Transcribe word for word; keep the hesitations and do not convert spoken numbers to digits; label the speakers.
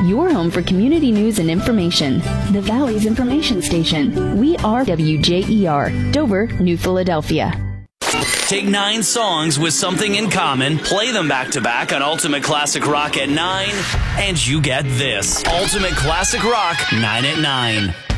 Speaker 1: your home for community news and information. The Valley's information station. We are W J E R, Dover, New Philadelphia.
Speaker 2: Take nine songs with something in common, play them back to back on Ultimate Classic Rock at nine, and you get this. Ultimate Classic Rock, nine at nine.